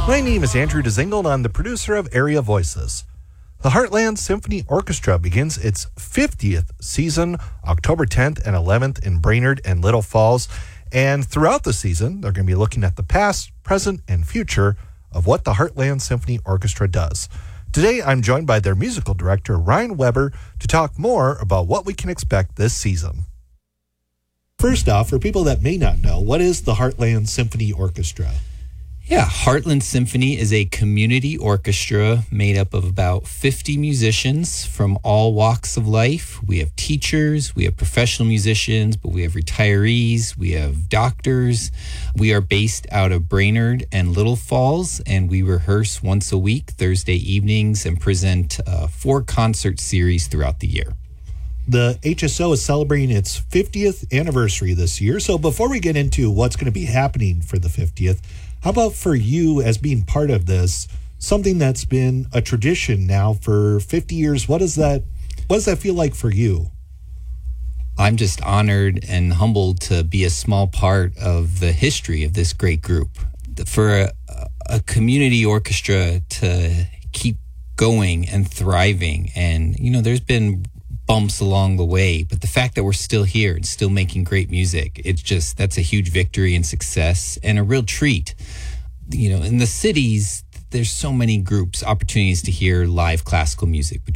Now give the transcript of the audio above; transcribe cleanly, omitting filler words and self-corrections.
My name is Andrew Dezingle, and I'm the producer of Area Voices. The Heartland Symphony Orchestra begins its 50th season, October 10th and 11th in Brainerd and Little Falls. And throughout the season, they're going to be looking at the past, present, and future of what the Heartland Symphony Orchestra does. Today, I'm joined by their musical director, Ryan Weber, to talk more about what we can expect this season. First off, for people that may not know, what is the Heartland Symphony Orchestra? Yeah, Heartland Symphony is a community orchestra made up of about 50 musicians from all walks of life. We have teachers, we have professional musicians, but we have retirees, we have doctors. We are based out of Brainerd and Little Falls, and we rehearse once a week, Thursday evenings, and present 4 concert series throughout the year. The HSO is celebrating its 50th anniversary this year. So before we get into what's going to be happening for the 50th, how about for you as being part of this, something that's been a tradition now for 50 years? What does that feel like for you? I'm just honored and humbled to be a small part of the history of this great group. For a community orchestra to keep going and thriving, and there's been bumps along the way, but the fact that we're still here and still making great music, that's a huge victory and success and a real treat. In the cities, there's so many groups, opportunities to hear live classical music